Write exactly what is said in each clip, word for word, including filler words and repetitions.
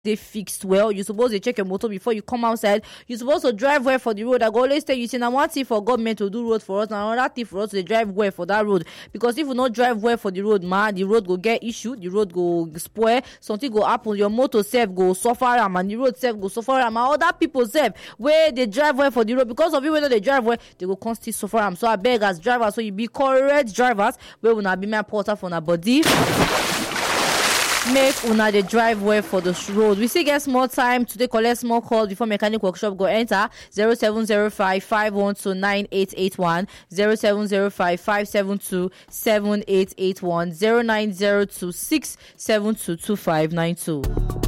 they fixed well. You're supposed to check your motor before you come outside. You're supposed to drive well for the road. I go always tell you, say, now one thing for government to do road for us, now another thing for us to drive well for that road. Because if you not drive well for the road, man, the road go get issue, the road go spoil, something go happen, your motor self go suffer, and the road self go suffer, and other people self where they drive well for the road, because of you when they drive well, they go constantly suffer. So I beg as drivers, so you be correct drivers, where will not be my porter for our body. Make una the drive well for the road. We still get more time to take collect small calls before mechanic workshop go enter. Zero seven zero five five one two nine eight eight one, zero seven zero five five seven two seven eight eight one, zero nine zero two six seven two two five nine two.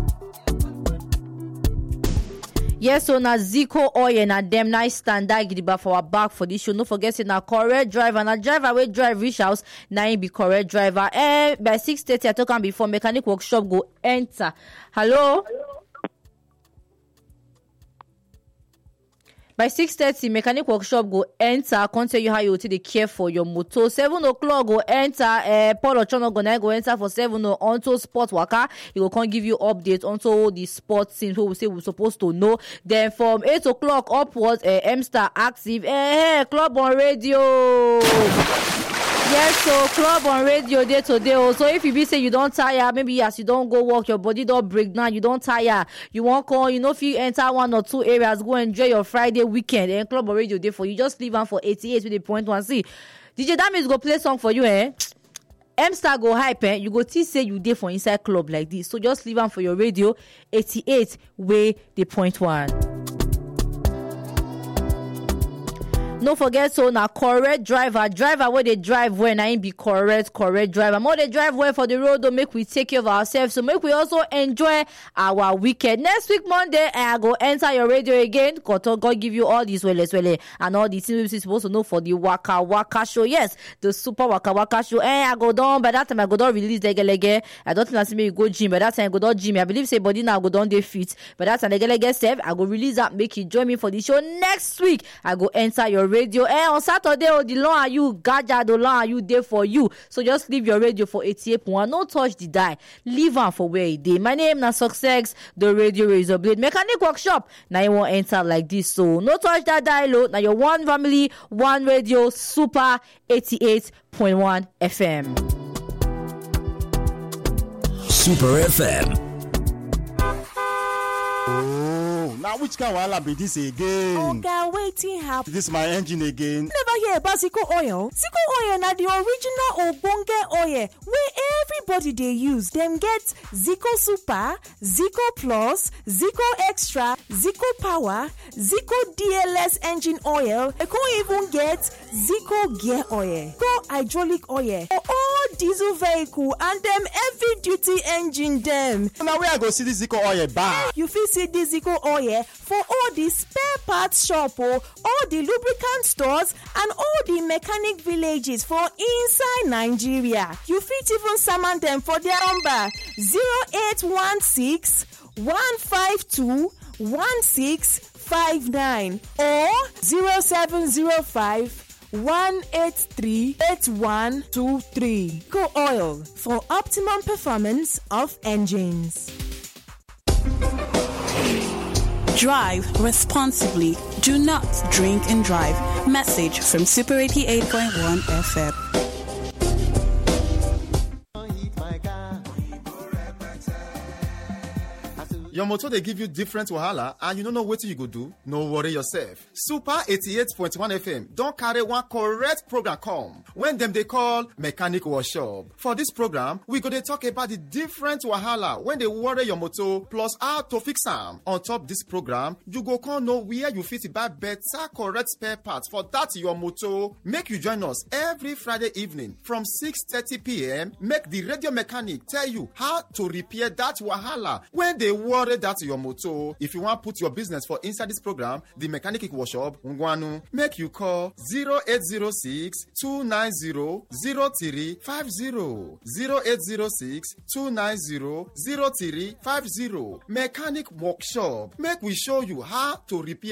Yes, so na Zico oil na dem nice standard gidiba for our back for this show. No forget say na correct driver, na driver wey drive reach house, na him be correct driver. Eh, by six thirty I talk am before mechanic workshop go enter. Hello. Hello. By six thirty, mechanic workshop go enter. Can't tell you how you take care for your motor. Seven o'clock go enter. Uh, Paul Ochono go go enter for seven o onto sport waka. He will come give you updates onto the sports things who we say we're supposed to know. Then from eight o'clock upwards, uh, M-Star active. Hey, hey, club on radio. Yes, so club on radio day today. Also, if you be say you don't tire, maybe as you don't go work, your body don't break down, you don't tire, you won't call, you know, if you enter one or two areas, go enjoy your Friday weekend. And club on radio day for you. Just leave on for eighty-eight with the point one. See, D J Damis go play song for you, eh? M-Star go hype, eh? You go till say you day for inside club like this. So just leave on for your radio eighty-eight way the point one. No forget, so now correct driver, driver where they drive when I be correct, correct driver. More they drive well for the road, don't make we take care of ourselves. So make we also enjoy our weekend. Next week Monday, I go enter your radio again. God, God give you all these well as well and all these things you're supposed to know for the Waka Waka show. Yes, the Super Waka Waka show. Eh, I go down. By that time I go down release the lege. I don't think I see me go gym. By that time I go down gym. I believe say body now go down they fit. By that time the lege self, I go release that. Make you join me for the show next week. I go enter your radio. Eh, on Saturday, oh, the long are you, Gaja, the long are you there for you. So just leave your radio for eighty-eight point one. No touch the die. Leave on for where it is. My name na Success, the radio razor blade. Mechanic workshop. Now you won't enter like this. So no touch that dial. Now your one family, one radio, Super eighty-eight point one F M. Super F M. Now which kind of wahala be this again? Oga, waiting happen. This my engine again. Never hear about Zico oil. Zico oil na the original ogbonge oil where everybody they use. Them get Zico Super, Zico Plus, Zico Extra, Zico Power, Zico D L S engine oil. They can even get Zico gear oil, Zico hydraulic oil for all diesel vehicle and them heavy duty engine them. Now where I go see this Zico oil bar? You feel see this Zico oil for all the spare parts shop, oh, all the lubricant stores and all the mechanic villages for inside Nigeria. You fit even summon them for their number zero eight one six, one five two, one six five nine or zero seven zero five, one eight three, eight one two three. Go Oil for optimum performance of engines. Drive responsibly. Do not drink and drive. Message from Super eighty-eight point one F M. Your motor they give you different wahala and you don't know what you go do. No worry yourself. Super eighty-eight point one F M don't carry one correct program come when them they call Mechanic Workshop. For this program, we go to talk about the different wahala when they worry your motor plus how to fix them. On top this program, you go come know where you fit buy better correct spare parts for that your motor. Make you join us every Friday evening from six thirty p.m. Make the radio mechanic tell you how to repair that wahala when they worry that your motor. If you want to put your business for inside this program, the Mechanic Workshop, Ngwanu, make you call zero eight zero six, two nine zero, zero three five zero. zero eight zero six, two nine zero, zero three five zero. Mechanic Workshop. Make we show you how to repair